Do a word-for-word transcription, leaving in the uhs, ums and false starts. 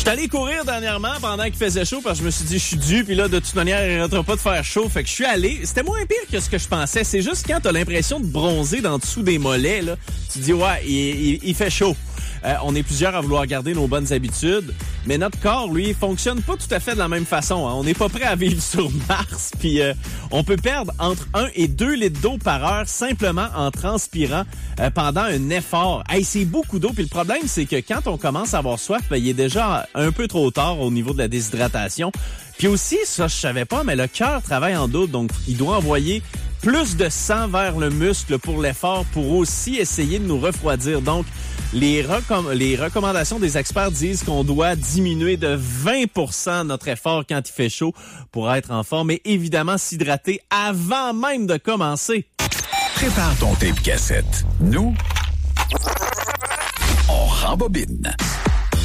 suis allé courir dernièrement pendant qu'il faisait chaud parce que je me suis dit je suis dû, puis là de toute manière il n'arrêtera pas de faire chaud, fait que je suis allé. C'était moins pire que ce que je pensais. C'est juste quand t'as l'impression de bronzer dans dessous des mollets, là, tu te dis ouais, il, il, il fait chaud. Euh, on est plusieurs à vouloir garder nos bonnes habitudes, mais notre corps, lui, fonctionne pas tout à fait de la même façon. Hein. On n'est pas prêt à vivre sur Mars, puis euh, on peut perdre entre un et deux litres d'eau par heure simplement en transpirant euh, pendant un effort. Hey, c'est beaucoup d'eau, puis le problème, c'est que quand on commence à avoir soif, ben, il est déjà un peu trop tard au niveau de la déshydratation. Puis aussi, ça, je savais pas, mais le cœur travaille en double, donc il doit envoyer plus de sang vers le muscle pour l'effort, pour aussi essayer de nous refroidir. Donc, les, recomm- les recommandations des experts disent qu'on doit diminuer de vingt pour cent notre effort quand il fait chaud pour être en forme et évidemment s'hydrater avant même de commencer. Prépare ton tape cassette. Nous, on rembobine.